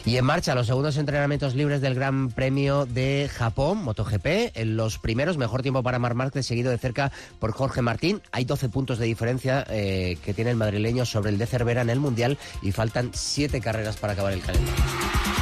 Y en marcha los segundos entrenamientos libres del Gran Premio de Japón, MotoGP. En los primeros, mejor tiempo para Marc Márquez, seguido de cerca por Jorge Martín. Hay 12 puntos de diferencia que tiene el madrileño sobre el de Cervera en el Mundial y faltan 7 carreras para acabar el calendario.